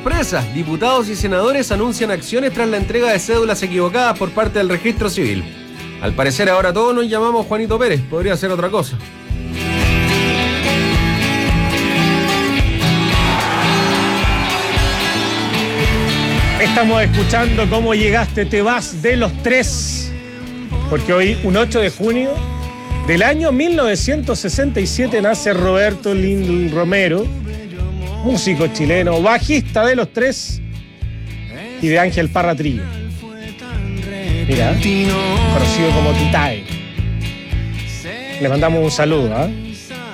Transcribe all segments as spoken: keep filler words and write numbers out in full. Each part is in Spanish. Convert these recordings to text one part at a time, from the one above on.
sorpresa. Diputados y senadores anuncian acciones tras la entrega de cédulas equivocadas por parte del registro civil. Al parecer ahora todos nos llamamos Juanito Pérez. Podría ser otra cosa. Estamos escuchando Cómo llegaste, te vas de los tres. Porque hoy, un ocho de junio del año mil novecientos sesenta y siete, nace Roberto Lindl Romero, músico chileno, bajista de los tres y de Ángel Parra Trío. Mira, conocido como Titae. Le mandamos un saludo, ¿eh?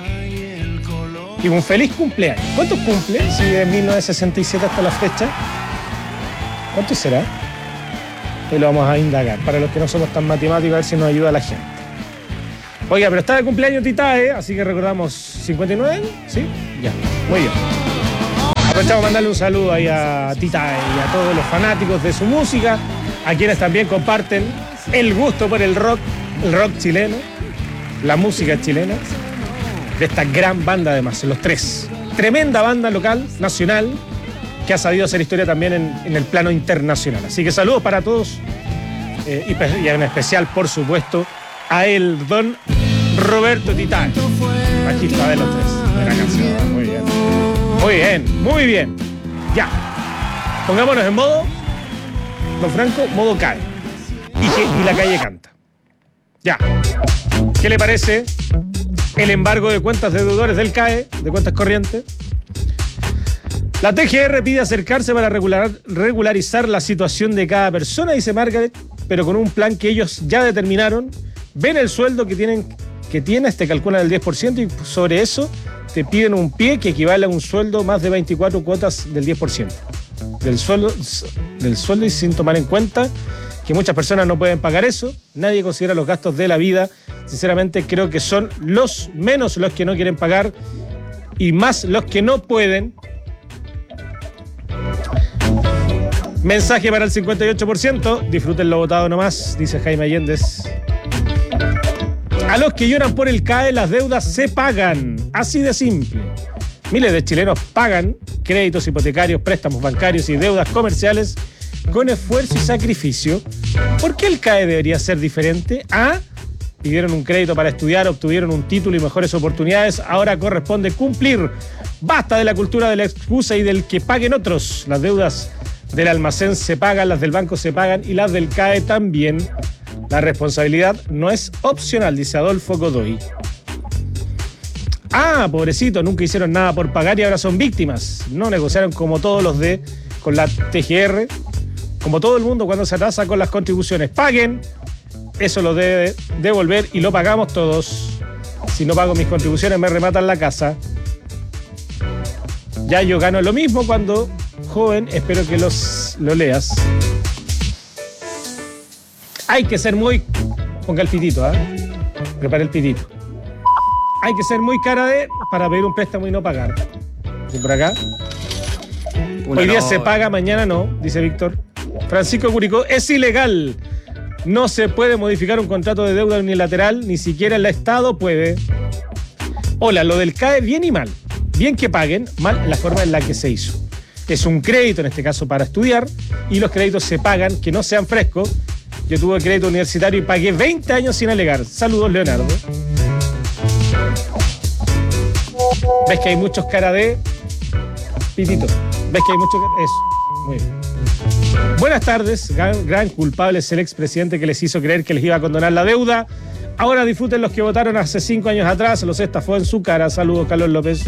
Y un feliz cumpleaños. ¿Cuántos cumple? Si de mil novecientos sesenta y siete hasta la fecha. ¿Cuánto será? Y lo vamos a indagar. Para los que no somos tan matemáticos, a ver si nos ayuda la gente. Oiga, pero está de cumpleaños Titae, así que recordamos cincuenta y nueve, ¿sí? Ya, muy bien. Aprovechamos a mandarle un saludo ahí a Titae y a todos los fanáticos de su música, a quienes también comparten el gusto por el rock, el rock chileno, la música chilena, de esta gran banda además, los tres. Tremenda banda local, nacional, que ha sabido hacer historia también en, en el plano internacional. Así que saludos para todos eh, y, y en especial, por supuesto, a el don Roberto Titae, bajista de los tres. Buena canción, muy bien. Muy bien, muy bien. Ya. Pongámonos en modo, don Franco, modo C A E. Y, que, y la calle canta. Ya. ¿Qué le parece el embargo de cuentas de deudores del C A E, de cuentas corrientes? La T G R pide acercarse para regular, regularizar la situación de cada persona, dice Margaret, pero con un plan que ellos ya determinaron. Ven el sueldo que tienen que tienes, te calculan el diez por ciento y sobre eso te piden un pie que equivale a un sueldo más de veinticuatro cuotas del diez por ciento del sueldo, del sueldo y sin tomar en cuenta que muchas personas no pueden pagar eso. Nadie considera los gastos de la vida. Sinceramente creo que son los menos los que no quieren pagar y más los que no pueden. Mensaje para el cincuenta y ocho por ciento. Disfruten lo votado nomás, dice Jaime Allendez. A los que lloran por el C A E, las deudas se pagan. Así de simple. Miles de chilenos pagan créditos hipotecarios, préstamos bancarios y deudas comerciales con esfuerzo y sacrificio. ¿Por qué el C A E debería ser diferente? Ah, pidieron un crédito para estudiar, obtuvieron un título y mejores oportunidades. Ahora corresponde cumplir. Basta de la cultura de la excusa y del que paguen otros. Las deudas del almacén se pagan, las del banco se pagan y las del C A E también. La responsabilidad no es opcional, dice Adolfo Godoy. Ah, pobrecito, nunca hicieron nada por pagar y ahora son víctimas. No negociaron como todos los de con la T G R, como todo el mundo cuando se atrasa con las contribuciones. Paguen, eso lo debe devolver y lo pagamos todos. Si no pago mis contribuciones me rematan la casa. Ya yo gano lo mismo cuando joven, espero que los, lo leas. Hay que ser muy... Ponga el pitito, ¿eh? Prepare el pitito. Hay que ser muy cara de para pedir un préstamo y no pagar. ¿Y por acá? Una Hoy día no. Se paga, mañana no, dice Víctor. Francisco Curicó, es ilegal. No se puede modificar un contrato de deuda unilateral, ni siquiera el Estado puede. Hola, lo del C A E, bien y mal. Bien que paguen, mal la forma en la que se hizo. Es un crédito, en este caso, para estudiar, y los créditos se pagan, que no sean frescos. Yo tuve crédito universitario y pagué veinte años sin alegar. Saludos, Leonardo. ¿Ves que hay muchos cara de pitito? ¿Ves que hay muchos? Eso. Muy bien. Buenas tardes. Gran, gran culpable es el expresidente que les hizo creer que les iba a condonar la deuda. Ahora disfruten los que votaron hace cinco años atrás. Los estafó en su cara. Saludos, Carlos López.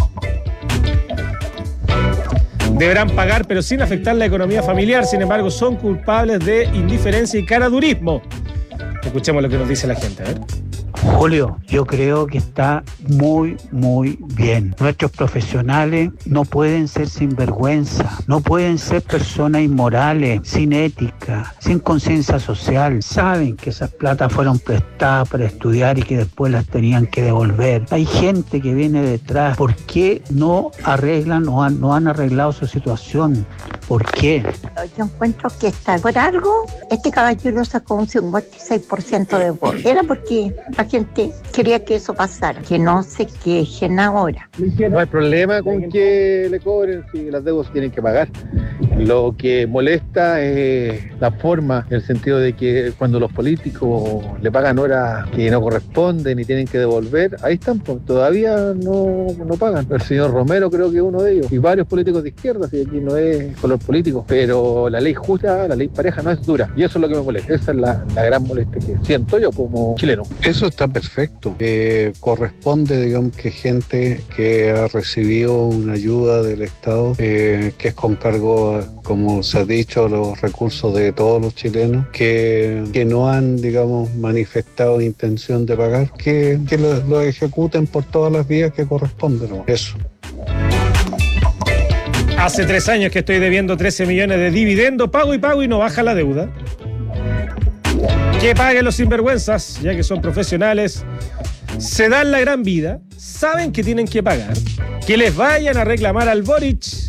Deberán pagar, pero sin afectar la economía familiar. Sin embargo, son culpables de indiferencia y caradurismo. Escuchemos lo que nos dice la gente, a ver. Julio, yo creo que está muy, muy bien. Nuestros profesionales no pueden ser sinvergüenza, no pueden ser personas inmorales, sin ética, sin conciencia social. Saben que esas platas fueron prestadas para estudiar y que después las tenían que devolver. Hay gente que viene detrás. ¿Por qué no arreglan o han, no han arreglado su situación? ¿Por qué? Yo encuentro que está por algo. Este caballero sacó un cincuenta y seis por ciento de votos. Era porque la gente quería que eso pasara, que no se quejen ahora. No hay problema con que le cobren si las deudas tienen que pagar. Lo que molesta es la forma, en el sentido de que cuando los políticos le pagan horas que no corresponden y tienen que devolver, ahí están, pues, todavía no, no pagan. El señor Romero creo que es uno de ellos, y varios políticos de izquierda, si aquí no es color político, pero la ley justa, la ley pareja no es dura, y eso es lo que me molesta, esa es la, la gran molestia que siento yo como chileno. Eso está perfecto, eh, corresponde, digamos, que gente que ha recibido una ayuda del Estado, eh, que es con cargo, como se ha dicho, a los recursos de todos los chilenos, que, que no han, digamos, manifestado intención de pagar, que, que lo, lo ejecuten por todas las vías que corresponden, ¿no? Eso. Hace tres años que estoy debiendo trece millones de dividendo, pago y pago y no baja la deuda. Que paguen los sinvergüenzas, ya que son profesionales, se dan la gran vida, saben que tienen que pagar, que les vayan a reclamar al Boric